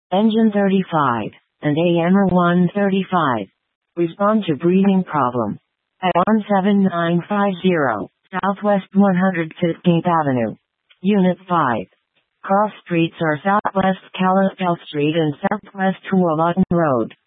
Engine 35, and AMR 135. Respond to breathing problem. At 17950, Southwest 115th Avenue. Unit 5. Cross streets are Southwest Kalispell Street and Southwest Tualatin Road.